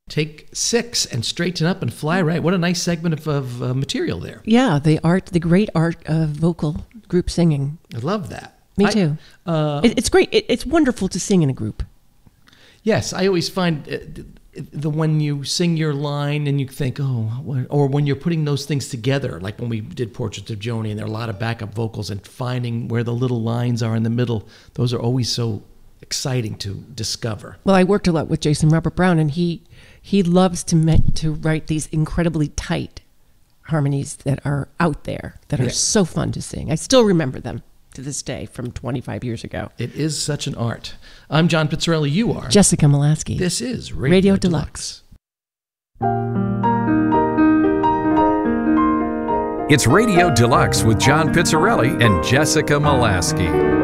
take 6 and straighten up and fly right. What a nice segment of material there. Yeah, the great art of vocal group singing. I love that. Me too. It's great. It's wonderful to sing in a group. Yes, I always find when you sing your line and you think, or when you're putting those things together, like when we did Portraits of Joni and there are a lot of backup vocals and finding where the little lines are in the middle, those are always so exciting to discover. Well, I worked a lot with Jason Robert Brown, and he loves to write these incredibly tight harmonies that are out there, that are so fun to sing. I still remember them to this day from 25 years ago. It is such an art. I'm John Pizzarelli. You are Jessica Molaski. This is Radio Deluxe. It's Radio Deluxe with John Pizzarelli and Jessica Molaski.